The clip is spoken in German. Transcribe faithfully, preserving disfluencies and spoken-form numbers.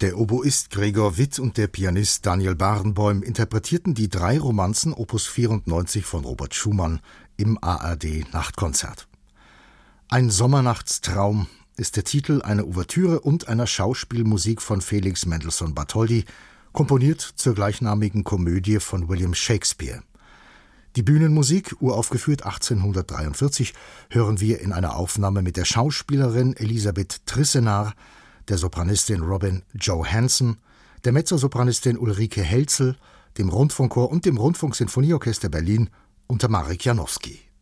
Der Oboist Gregor Witt und der Pianist Daniel Barenboim interpretierten die drei Romanzen Opus vierundneunzig von Robert Schumann im A R D-Nachtkonzert. Ein Sommernachtstraum ist der Titel einer Ouvertüre und einer Schauspielmusik von Felix Mendelssohn Bartholdy, komponiert zur gleichnamigen Komödie von William Shakespeare. Die Bühnenmusik, uraufgeführt achtzehnhundertdreiundvierzig, hören wir in einer Aufnahme mit der Schauspielerin Elisabeth Trissenar, der Sopranistin Robin Johansen, der Mezzosopranistin Ulrike Helzel, dem Rundfunkchor und dem Rundfunksinfonieorchester Berlin unter Marek Janowski.